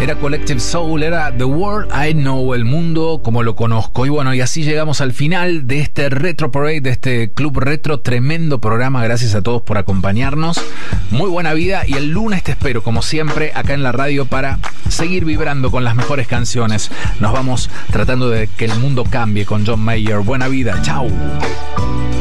era Collective Soul, era The World I Know, el mundo como lo conozco. Y bueno, y así llegamos al final de este Retro Parade, de este Club Retro. Tremendo programa, gracias a todos por acompañarnos. Muy buena vida, y el lunes te espero, como siempre, acá en la radio para seguir vibrando con las mejores canciones. Nos vamos tratando de que el mundo cambie con John Mayer. Buena vida, chau.